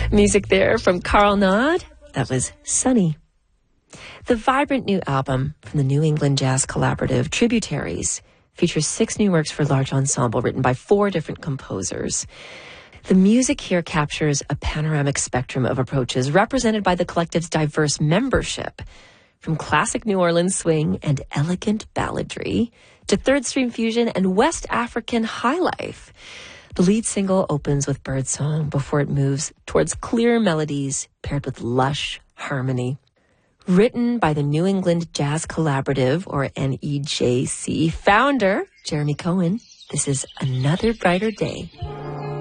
Music there from Carl Nod. That was Sunny. The vibrant new album from the New England Jazz Collaborative, Tributaries, features 6 new works for large ensemble written by 4 different composers. The music here captures a panoramic spectrum of approaches represented by the collective's diverse membership, from classic New Orleans swing and elegant balladry to third-stream fusion and West African highlife. The lead single opens with birdsong before it moves towards clear melodies paired with lush harmony. Written by the New England Jazz Collaborative, or NEJC, founder Jeremy Cohen, this is Another Brighter Day.